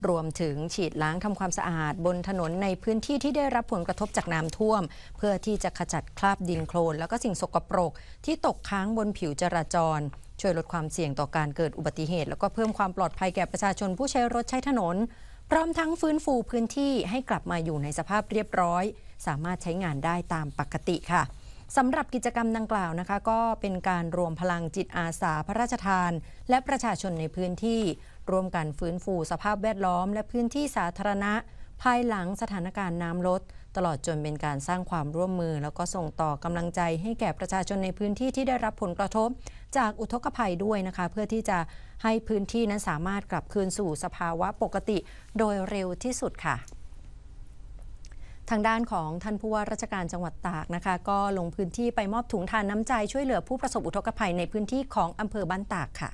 รวมถึงฉีดล้างทำความสะอาดบนถนนในพื้นที่ที่ได้รับผลกระทบจากน้ำท่วมเพื่อที่จะขจัดคราบดินโคลนแล้วก็สิ่งสกปรกที่ตกค้างบนผิวจราจรช่วยลดความเสี่ยงต่อการเกิดอุบัติเหตุแล้วก็เพิ่มความปลอดภัยแก่ประชาชนผู้ใช้รถใช้ถนนพร้อมทั้งฟื้นฟูพื้นที่ให้กลับมาอยู่ในสภาพเรียบร้อยสามารถใช้งานได้ตามปกติค่ะสำหรับกิจกรรมดังกล่าวนะคะก็เป็นการรวมพลังจิตอาสาพระราชทานและประชาชนในพื้นที่ร่วมกันฟื้นฟูสภาพแวดล้อมและพื้นที่สาธารณะภายหลังสถานการณ์น้ำลดตลอดจนเป็นการสร้างความร่วมมือแล้วก็ส่งต่อกำลังใจให้แก่ประชาชนในพื้นที่ที่ได้รับผลกระทบจากอุทกภัยด้วยนะคะเพื่อที่จะให้พื้นที่นั้นสามารถกลับคืนสู่สภาวะปกติโดยเร็วที่สุดค่ะทางด้านของท่านผู้ว่าราชการจังหวัดตากนะคะก็ลงพื้นที่ไปมอบถุงทานน้ำใจช่วยเหลือผู้ประสบอุทกภัยในพื้นที่ของอำเภอบ้านตากค่ะ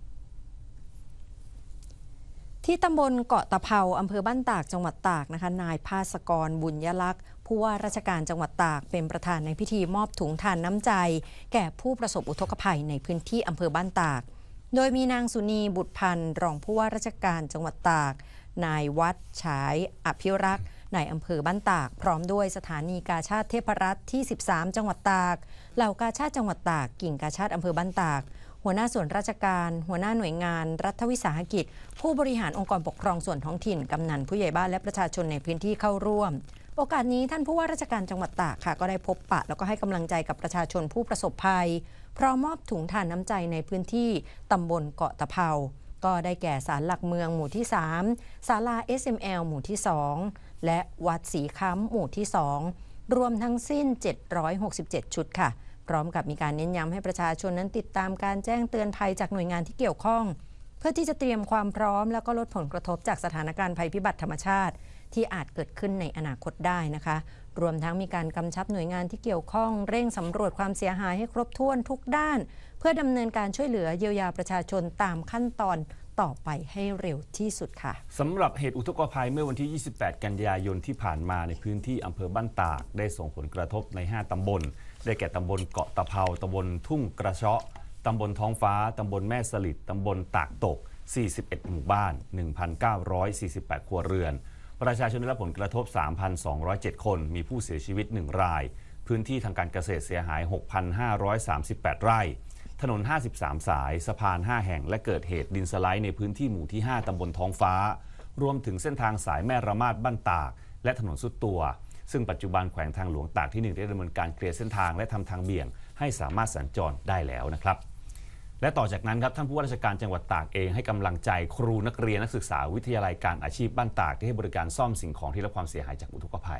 ที่ตำบลเกาะตะเภาอำเภอบ้านตากจังหวัดตากนะคะนายภาสกรบุญยลักษณ์ผู้ว่าราชการจังหวัดตากเป็นประธานในพิธีมอบถุงทานน้ำใจแก่ผู้ประสบอุทกภัยในพื้นที่อำเภอบ้านตากโดยมีนางสุนีบุตรพันธ์รองผู้ว่าราชการจังหวัดตากนายวัดฉายอภิรักษ์ในอำเภอบ้านตากพร้อมด้วยสถานีกาชาดเทพรัตน์ที่13จังหวัดตากเหล่ากาชาดจังหวัดตากกิ่งกาชาดอำเภอบ้านตากหัวหน้าส่วนราชการหัวหน้าหน่วยงานรัฐวิสาหกิจผู้บริหารองค์กรปกครองส่วนท้องถิ่นกำนันผู้ใหญ่บ้านและประชาชนในพื้นที่เข้าร่วมโอกาสนี้ท่านผู้ว่าราชการจังหวัดตากค่ะก็ได้พบปะแล้วก็ให้กำลังใจกับประชาชนผู้ประสบภัยพร้อมมอบถุงทานน้ำใจในพื้นที่ตำบลเกาะตะเภาก็ได้แก่ศาลหลักเมืองหมู่ที่3ศาลา SML หมู่ที่2และวัดศรีค้ำหมู่ที่2รวมทั้งสิ้น767ชุดค่ะพร้อมกับมีการเน้นย้ำให้ประชาชนนั้นติดตามการแจ้งเตือนภัยจากหน่วยงานที่เกี่ยวข้องเพื่อที่จะเตรียมความพร้อมแล้วก็ลดผลกระทบจากสถานการณ์ภัยพิบัติธรรมชาติที่อาจเกิดขึ้นในอนาคตได้นะคะรวมทั้งมีการกำชับหน่วยงานที่เกี่ยวข้องเร่งสำรวจความเสียหายให้ครบถ้วนทุกด้านเพื่อดำเนินการช่วยเหลือเยียวยาประชาชนตามขั้นตอนต่อไปให้เร็วที่สุดค่ะสำหรับเหตุอุทกภัยเมื่อวันที่ 28 กันยายนที่ผ่านมาในพื้นที่อำเภอบ้านตากได้ส่งผลกระทบใน 5 ตำบลได้แก่ตำบลเกาะตะเภาตำบลทุ่งกระเชาะตำบลท้องฟ้าตำบลแม่สลิดตำบลตากตก 41 หมู่บ้าน 1,948 ครัวเรือนประชาชนได้รับผลกระทบ 3,207 คนมีผู้เสียชีวิต 1 รายพื้นที่ทางการเกษตรเสียหาย 6,538 ไร่ถนน 53 สายสะพาน 5 แห่งและเกิดเหตุดินสไลด์ในพื้นที่หมู่ที่ 5 ตำบลท้องฟ้ารวมถึงเส้นทางสายแม่ระมาดบ้านตากและถนนสุดตัวซึ่งปัจจุบันแขวงทางหลวงตากที่ 1 ได้ดำเนินการเคลียร์เส้นทางและทำทางเบี่ยงให้สามารถสัญจรได้แล้วนะครับและต่อจากนั้นครับท่านผู้ว่าราชการจังหวัดตากเองให้กำลังใจครูนักเรียนนักศึกษาวิทยาลัยการอาชีพบ้านตากที่ให้บริการซ่อมสิ่งของที่รับความเสียหายจากอุทกภัย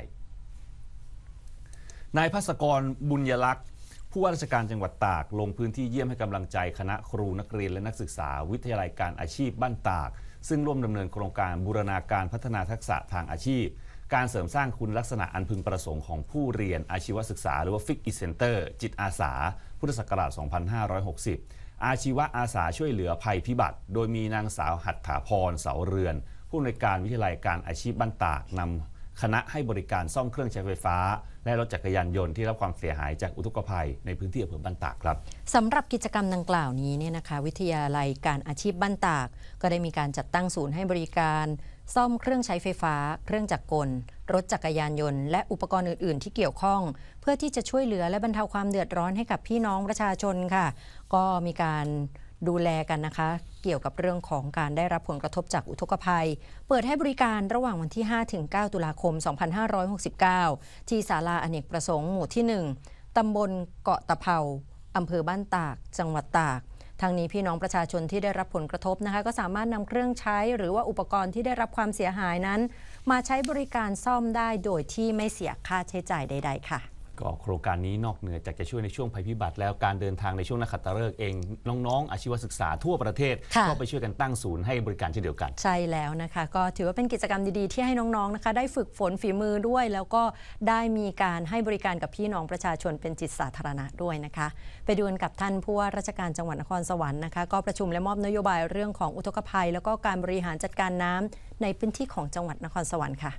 นายภาสกรบุญยลักษณ์ผู้ว่าราชการจังหวัดตากลงพื้นที่เยี่ยมให้กำลังใจคณะครูนักเรียนและนักศึกษาวิทยาลัยการอาชีพบ้านตากซึ่งร่วมดำเนินโครงการบูรณาการพัฒนาทักษะทางอาชีพการเสริมสร้างคุณลักษณะอันพึงประสงค์ของผู้เรียนอาชีวศึกษาหรือว่า FIC Center จิตอาสาพุทธศักราช 2560 อาชีวะอาสาช่วยเหลือภัยพิบัติโดยมีนางสาวหัตถาพรเสาเรือนผู้อำนวยการวิทยาลัยการอาชีพบ้านตากนำคณะให้บริการซ่อมเครื่องใช้ไฟฟ้าและรถจักรยานยนต์ที่รับความเสียหายจากอุทกภัยในพื้นที่อำเภอบ้านตากครับสำหรับกิจกรรมดังกล่าวนี้เนี่ยนะคะวิทยาลัยการอาชีพบ้านตากก็ได้มีการจัดตั้งศูนย์ให้บริการซ่อมเครื่องใช้ไฟฟ้าเครื่องจักรกลรถจักรยานยนต์และอุปกรณ์อื่นๆที่เกี่ยวข้องเพื่อที่จะช่วยเหลือและบรรเทาความเดือดร้อนให้กับพี่น้องประชาชนค่ะก็มีการดูแลกันนะคะเกี่ยวกับเรื่องของการได้รับผลกระทบจากอุทกภัยเปิดให้บริการระหว่างวันที่ 5-9 ตุลาคม 2569 ที่ศาลาอเนกประสงค์หมู่ที่ 1 ตำบลเกาะตะเภาอำเภอบ้านตากจังหวัดตากทางนี้พี่น้องประชาชนที่ได้รับผลกระทบนะคะก็สามารถนำเครื่องใช้หรือว่าอุปกรณ์ที่ได้รับความเสียหายนั้นมาใช้บริการซ่อมได้โดยที่ไม่เสียค่าใช้จ่ายใดๆค่ะก็โครงการนี้นอกเหนือจากจะช่วยในช่วงภัยพิบัติแล้วการเดินทางในช่วงนักขัตฤกษ์เองน้องๆอาชีวศึกษาทั่วประเทศก็ไปช่วยกันตั้งศูนย์ให้บริการเช่นเดียวกันใช่แล้วนะคะก็ถือว่าเป็นกิจกรรมดีๆที่ให้น้องๆนะคะได้ฝึกฝนฝีมือด้วยแล้วก็ได้มีการให้บริการกับพี่น้องประชาชนเป็นจิตสาธารณะด้วยนะคะไปดูกันกับท่านผู้ว่าราชการจังหวัดนครสวรรค์นะคะก็ประชุมและมอบนโยบายเรื่องของอุทกภัยแล้วก็การบริหารจัดการน้ำในพื้นที่ของจังหวัดนครสวรรค์ค่ะ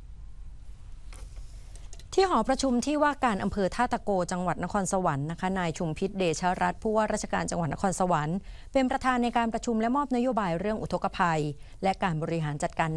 ที่หอประชุมที่ว่าการอำเภอท่าตะโกจังหวัดนครสวรรค์นะคะนายชุมพิษเดชรัตน์ผู้ว่าราชการจังหวัดนครสวรรค์เป็นประธานในการประชุมและมอบนโยบายเรื่องอุทกภัยและการบริหารจัดการ